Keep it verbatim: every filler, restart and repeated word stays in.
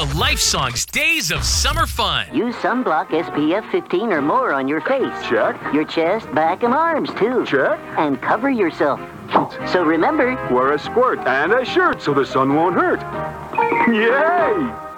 the Life Songs Days of Summer Fun. Use sunblock S P F fifteen or more on your face. Check. Your chest, back, and arms, too. Check. And cover yourself. So remember, Wear a squirt and a shirt so the sun won't hurt. Yay!